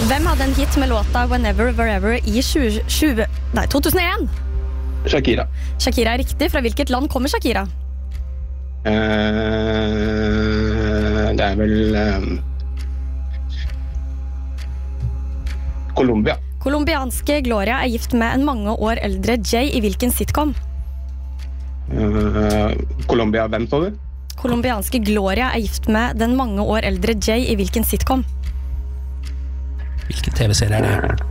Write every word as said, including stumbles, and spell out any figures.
Hvem hadde en hit med låta Whenever, Wherever i tjue tjue, nei, to tusen og en? Shakira. Shakira er riktig. Fra hvilket land kommer Shakira? Uh, det er vel um, Colombia. Kolumbianske Gloria er gift med en mange år eldre Jay i hvilken sitcom? Uh, Colombia, hvem så du? Kolumbianske Gloria er gift med den mange år eldre Jay i hvilken sitcom? Hvilken T V-serie er det?